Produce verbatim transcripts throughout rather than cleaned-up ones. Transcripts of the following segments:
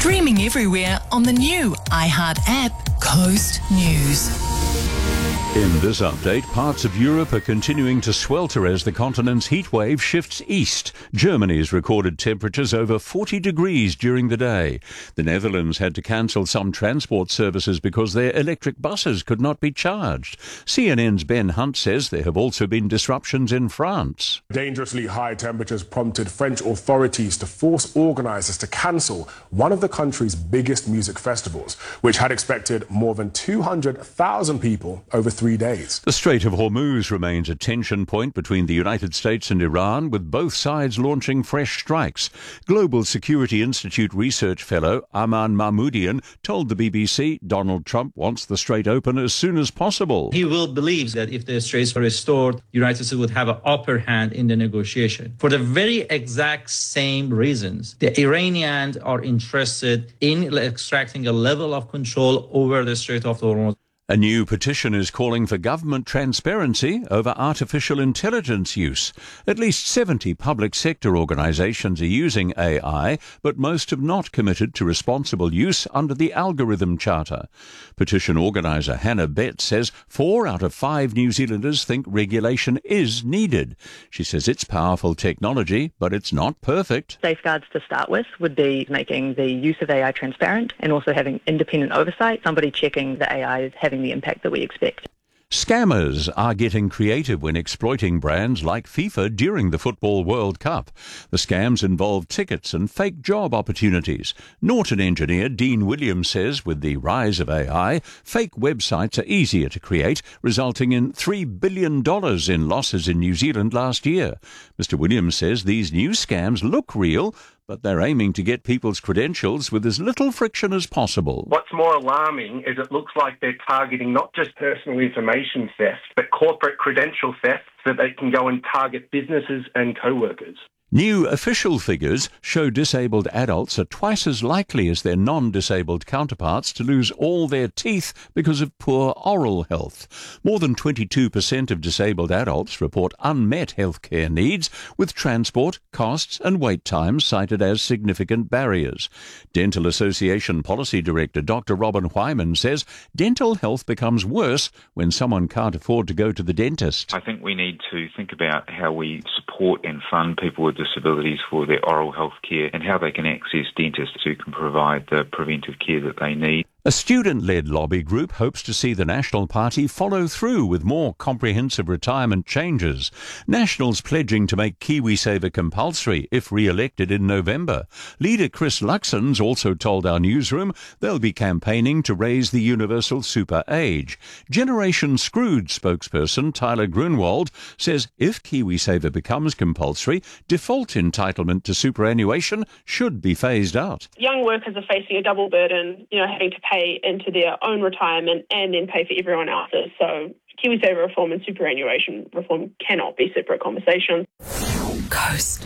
Streaming everywhere on the new iHeart app, Coast News. In this update, parts of Europe are continuing to swelter as the continent's heatwave shifts east. Germany's recorded temperatures over forty degrees during the day. The Netherlands had to cancel some transport services because their electric buses could not be charged. C N N's Ben Hunt says there have also been disruptions in France. Dangerously high temperatures prompted French authorities to force organisers to cancel one of the country's biggest music festivals, which had expected more than two hundred thousand people over three days. The Strait of Hormuz remains a tension point between the United States and Iran, with both sides launching fresh strikes. Global Security Institute research fellow Aman Mahmoudian told the B B C Donald Trump wants the strait open as soon as possible. He will believe that if the straits are restored, the United States would have an upper hand in the negotiation. For the very exact same reasons, the Iranians are interested in extracting a level of control over the Strait of Hormuz. A new petition is calling for government transparency over artificial intelligence use. At least seventy public sector organisations are using A I, but most have not committed to responsible use under the Algorithm Charter. Petition organiser Hannah Betts says four out of five New Zealanders think regulation is needed. She says it's powerful technology, but it's not perfect. Safeguards to start with would be making the use of A I transparent and also having independent oversight, somebody checking the A I is having the impact that we expect. Scammers are getting creative when exploiting brands like FIFA during the Football World Cup. The scams involve tickets and fake job opportunities. Norton engineer Dean Williams says with the rise of A I, fake websites are easier to create, resulting in three billion dollars in losses in New Zealand last year. Mister Williams says these new scams look real, but they're aiming to get people's credentials with as little friction as possible. What's more alarming is it looks like they're targeting not just personal information theft, but corporate credential theft so they can go and target businesses and co-workers. New official figures show disabled adults are twice as likely as their non-disabled counterparts to lose all their teeth because of poor oral health. More than twenty-two percent of disabled adults report unmet healthcare needs, with transport, costs and wait times cited as significant barriers. Dental Association Policy Director Doctor Robin Wyman says dental health becomes worse when someone can't afford to go to the dentist. I think we need to think about how we support and fund people with disabilities for their oral health care and how they can access dentists who can provide the preventive care that they need. A student-led lobby group hopes to see the National Party follow through with more comprehensive retirement changes. Nationals pledging to make KiwiSaver compulsory if re-elected in November. Leader Chris Luxon's also told our newsroom they'll be campaigning to raise the universal super age. Generation Screwed spokesperson Tyler Grunwald says if KiwiSaver becomes compulsory, default entitlement to superannuation should be phased out. Young workers are facing a double burden, you know, having to pay into their own retirement and then pay for everyone else's. So KiwiSaver reform and superannuation reform cannot be separate conversations. Coast.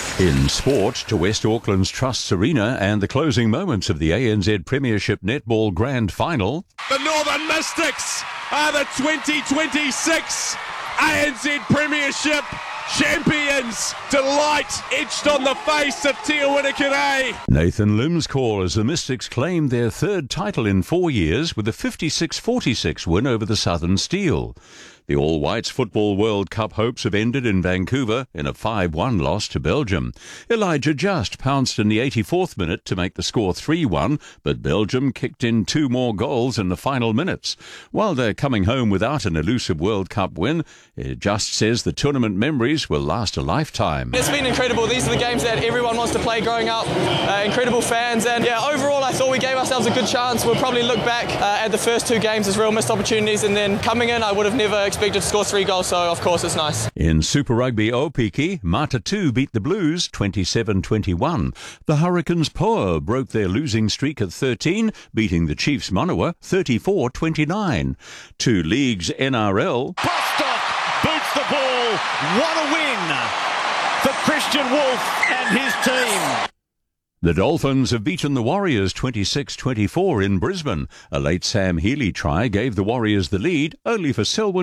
In sport, to West Auckland's Trusts Arena and the closing moments of the A N Z Premiership Netball Grand Final. The Northern Mystics are the twenty twenty-six A N Z Premiership champions. Delight etched on the face of Te Awamutu. Nathan Lim's call as the Mystics claimed their third title in four years with a fifty-six forty-six win over the Southern Steel. The All Whites Football World Cup hopes have ended in Vancouver in a five one loss to Belgium. Elijah Just pounced in the eighty-fourth minute to make the score three one, but Belgium kicked in two more goals in the final minutes. While they're coming home without an elusive World Cup win, Just says the tournament memories will last a lifetime. It's been incredible. These are the games that everyone wants to play growing up. Uh, incredible fans, and yeah, overall I thought we gave ourselves a good chance. We'll probably look back uh, at the first two games as real missed opportunities, and then coming in I would have never expected expected to score three goals, so of course it's nice. In Super Rugby Aupiki, Matatu beat the Blues twenty-seven twenty-one. The Hurricanes Poa broke their losing streak at thirteen, beating the Chiefs Manawa thirty-four twenty-nine. Two leagues N R L. Bostock boots the ball. What a win for Christian Wolf and his team. The Dolphins have beaten the Warriors twenty-six twenty-four in Brisbane. A late Sam Healey try gave the Warriors the lead, only for Selwyn